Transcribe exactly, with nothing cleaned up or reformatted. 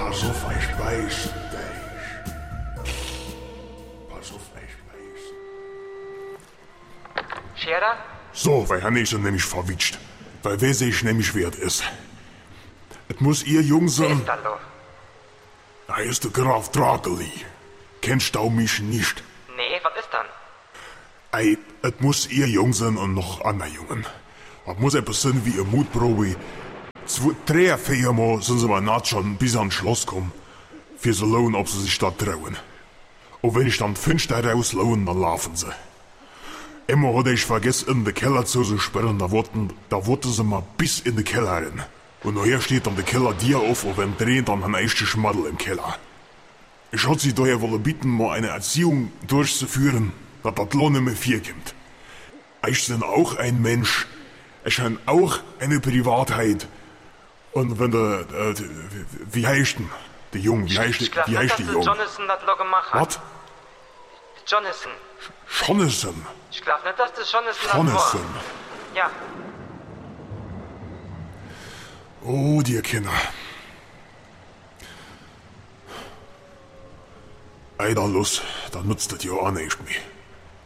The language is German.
Pass auf, ich beiß dich. Pass auf, ich beiß. Scherer? So, weil Hanni ist er nämlich verwitscht. Weil wer sich nämlich wert ist. Es muss ihr Jung Wer sein. ist da lo? Da ist der Graf Drakeli. Kennst du mich nicht? Nee, was ist dann? Ei, es muss ihr Jung sein und noch andere Jungen. Es muss etwas sein wie eine Mutprobe. Zwei, drei, vier Mal sind sie mal naht schon bis ans Schloss kommen. Für sie lohnen, ob sie sich da trauen. Und wenn ich dann fünf da rauslaufen, dann laufen sie. Immer hatte ich vergessen, in den Keller zu sperren, da wurden, da wurden sie mal bis in den Keller rein. Und nachher steht dann der Keller dir auf und wenn drehen dann ein echter Schmaddel im Keller. Ich hatte sie daher wollen bitten, mal eine Erziehung durchzuführen, dass das Lohn nicht mehr vier kommt. Ich bin auch ein Mensch. Ich habe auch eine Privatheit. Und wenn der, äh, wie heißt denn? Der Jung, wie heißt, Ich glaub wie nicht, heißt dass der der Jung? Jonathan das lo gemacht hat. Was? Jonathan. Jonathan. Ich glaub nicht, dass das Jonathan das Jonathan. war. Ja. Oh, die Kinder. Eider los, dann nutzt das ja auch nicht mehr.